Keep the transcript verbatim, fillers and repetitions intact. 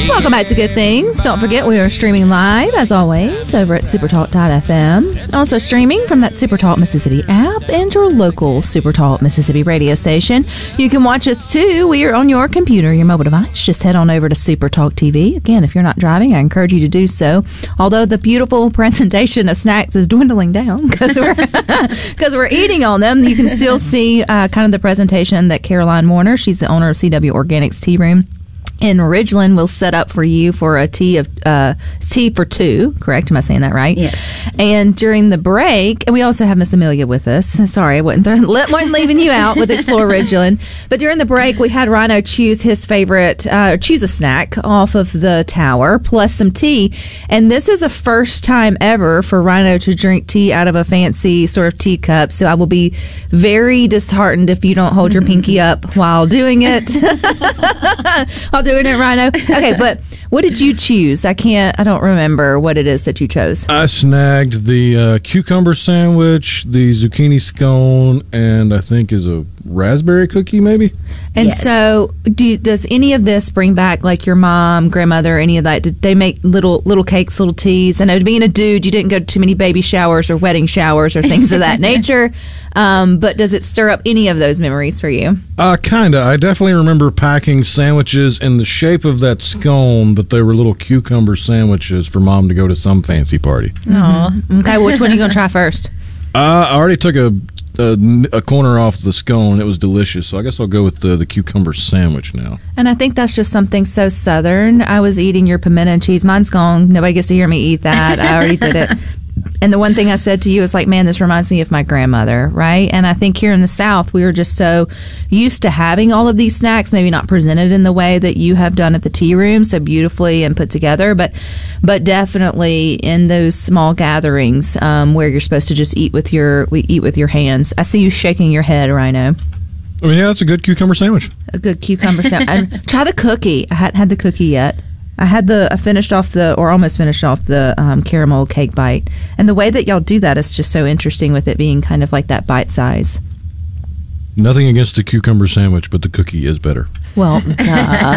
Welcome back to Good Things. Don't forget we are streaming live, as always, over at supertalk dot f m. Also streaming from that Supertalk Mississippi app and your local Supertalk Mississippi radio station. You can watch us, too. We are on your computer, your mobile device. Just head on over to Supertalk T V. Again, if you're not driving, I encourage you to do so. Although the beautiful presentation of snacks is dwindling down because we're, because we're eating on them, you can still see uh, kind of the presentation that Caroline Warner, she's the owner of C W Organics Tea Room in Ridgeland, will set up for you for a tea of uh, tea for two. Correct? Am I saying that right? Yes. And during the break, and we also have Miss Amelia with us. Sorry, I wasn't, th- wasn't leaving you out with Explore Ridgeland. But during the break, we had Rhino choose his favorite, uh, choose a snack off of the tower, plus some tea. And this is a first time ever for Rhino to drink tea out of a fancy sort of teacup. So I will be very disheartened if you don't hold your pinky up while doing it. While doing it, Rhino. Okay, but what did you choose? I can't, I don't remember what it is that you chose. I snagged the uh, cucumber sandwich, the zucchini scone, and I think is a raspberry cookie, maybe? And Yes. so, do, does any of this bring back, like, your mom, grandmother, any of that? Did they make little little cakes, little teas? I know, being a dude, you didn't go to too many baby showers or wedding showers or things of that nature. Um, but does it stir up any of those memories for you? Uh, kinda. I definitely remember packing sandwiches in the shape of that scone, but they were little cucumber sandwiches for Mom to go to some fancy party. Mm-hmm. Okay, which one are you going to try first? Uh, I already took a, a a corner off the scone. It was delicious, so I guess I'll go with the, the cucumber sandwich now. And I think that's just something so Southern. I was eating your pimento and cheese. Mine's gone. Nobody gets to hear me eat that. I already did it. And the one thing I said to you is like, man, this reminds me of my grandmother, right? And I think here in the South, we were just so used to having all of these snacks, maybe not presented in the way that you have done at the tea room, so beautifully and put together, but but definitely in those small gatherings um, where you're supposed to just eat with your we eat with your hands. I see you shaking your head, Rhino. I mean, yeah, that's a good cucumber sandwich. A good cucumber sandwich. Try the cookie. I hadn't had the cookie yet. I had the, I finished off the, or almost finished off the um, caramel cake bite. And the way that y'all do that is just so interesting with it being kind of like that bite size. Nothing against the cucumber sandwich, but the cookie is better. Well, duh.